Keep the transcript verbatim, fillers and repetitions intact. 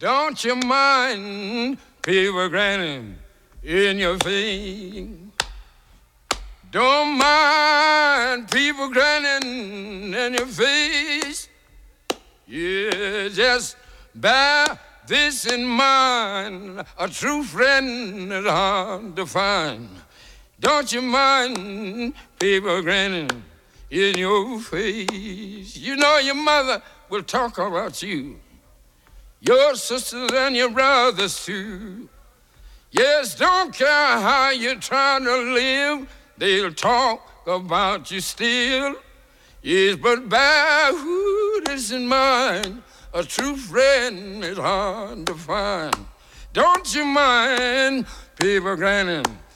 Don't you mind people grinning in your face? Don't mind people grinning in your face. Yeah, just bear this in mind. A true friend is hard to find. Don't you mind people grinning in your face? You know your mother will talk about you, your sisters and your brothers too. Yes, don't care how you're trying to live, they'll talk about you still. Yes, but bear who this in mind, a true friend is hard to find. Don't you mind people grinning